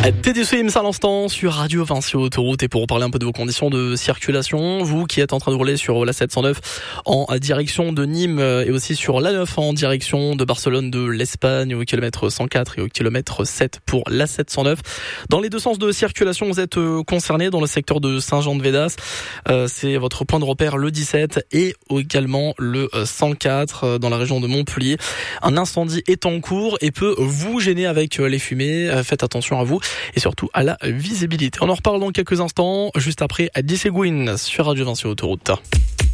Teddy Swims à l'instant sur Radio Vinci Autoroute, et pour en parler un peu de vos conditions de circulation, vous qui êtes en train de rouler sur la 709 en direction de Nîmes et aussi sur la 9 en direction de Barcelone de l'Espagne au kilomètre 104 et au kilomètre 7 pour la 709. Dans les deux sens de circulation, vous êtes concernés dans le secteur de Saint-Jean-de-Védas. C'est votre point de repère le 17 et également le 104 dans la région de Montpellier. Un incendie est en cours et peut vous gêner avec les fumées. Faites attention à vous et surtout à la visibilité. On en reparle dans quelques instants, juste après Disegwin sur Radio Vinci Autoroute.